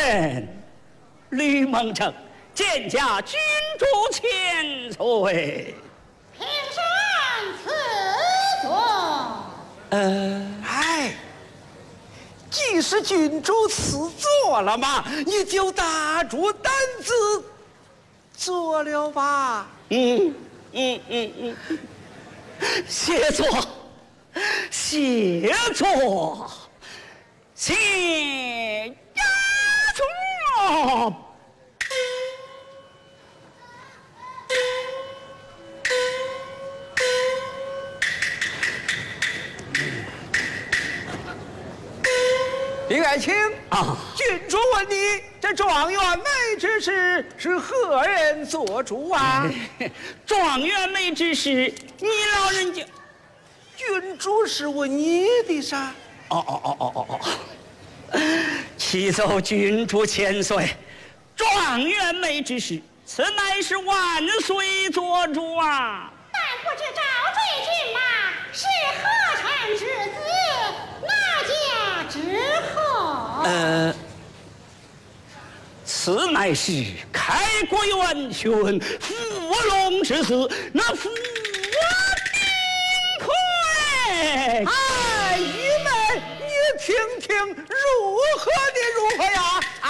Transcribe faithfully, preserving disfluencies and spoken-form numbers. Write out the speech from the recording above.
人吕蒙正见驾君主千岁。 平身赐座。 呃， 哎，既是君主赐座了嘛，你就大着胆子坐了吧。 嗯嗯嗯嗯，谢座，谢座，谢家座。 李爱卿啊， 郡主问你，这状元梅之事是何人做主啊？ 状元梅之事，你老人家。 郡主是问你的啥？ 哦哦哦哦哦哦！启奏君主千岁，状元梅之事，此乃是万岁做主啊！ 但不知赵追君马是何臣之子，哪家之后？ 呃，此乃是开国元勋伏龙之子，那伏丁奎。 哎，玉梅，你听听如何的如何呀？